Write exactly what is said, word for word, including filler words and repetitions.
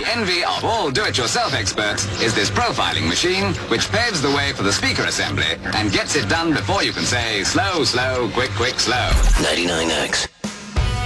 envy of all do-it-yourself experts is this profiling machine, which paves the way for the speaker assembly and gets it done before you can say slow, slow, quick, quick, slow. ninety-nine X.